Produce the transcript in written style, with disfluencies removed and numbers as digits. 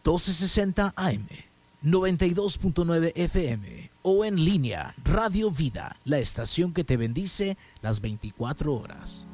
1260 AM, 92.9 FM o en línea Radio Vida, la estación que te bendice las 24 horas.